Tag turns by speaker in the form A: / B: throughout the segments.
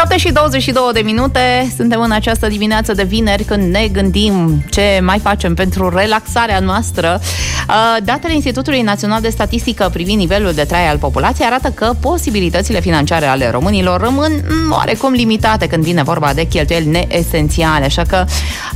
A: 7:22, suntem în această dimineață de vineri când ne gândim ce mai facem pentru relaxarea noastră. Datele Institutului Național de Statistică privind nivelul de trai al populației arată că posibilitățile financiare ale românilor rămân oarecum limitate când vine vorba de cheltuieli neesențiale, așa că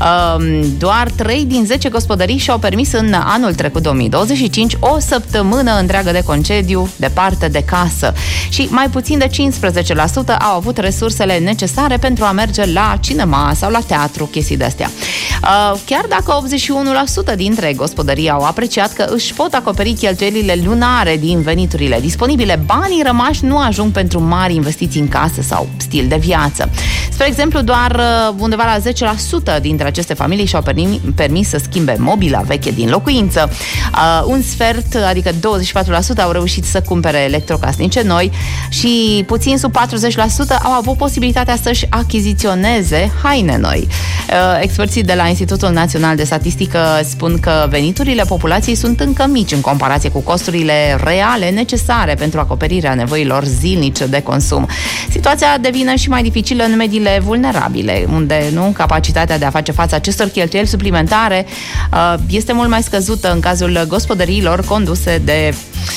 A: doar 3 din 10 gospodării și-au permis în anul trecut 2025 o săptămână întreagă de concediu departe de casă și mai puțin de 15% au avut resursele necesare pentru a merge la cinema sau la teatru, chestii de-astea. Chiar dacă 81% dintre gospodării au apreciat că își pot acoperi cheltuielile lunare din veniturile disponibile, banii rămași nu ajung pentru mari investiții în casă sau stil de viață. Spre exemplu, doar undeva la 10% dintre aceste familii și-au permis să schimbe mobila veche din locuință. Un sfert, adică 24%, au reușit să cumpere electrocasnice noi și puțin sub 40% au avut posibilitatea să-și achiziționeze haine noi. Experții de la Institutul Național de Statistică spun că veniturile populației sunt încă mici în comparație cu costurile reale necesare pentru acoperirea nevoilor zilnice de consum. Situația devine și mai dificilă în mediile vulnerabile, unde capacitatea de a face față acestor cheltuieli suplimentare este mult mai scăzută în cazul gospodăriilor conduse de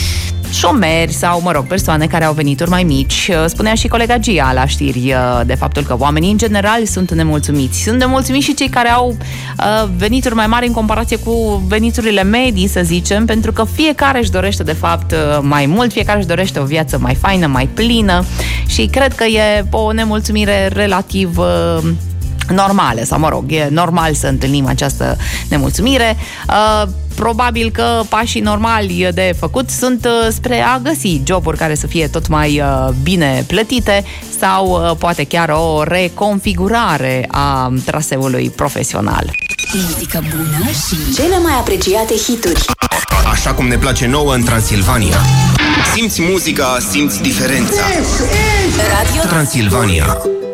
A: șomeri sau, persoane care au venituri mai mici. Spunea și colega Gia la știri de faptul că oamenii în general sunt nemulțumiți. Sunt nemulțumiți și cei care au venituri mai mari în comparație cu veniturile medii, să zicem, pentru că fiecare își dorește de fapt mai mult, fiecare își dorește o viață mai faină, mai plină și cred că e o nemulțumire relativ normale, sau e normal să întâlnim această nemulțumire. Probabil că pașii normali de făcut sunt spre a găsi joburi care să fie tot mai bine plătite sau poate chiar o reconfigurare a traseului profesional.
B: Muzică bună și cele mai apreciate hituri.
C: Așa cum ne place nouă în Transilvania. Simți muzica, simți diferența.
B: Radio
C: Transilvania.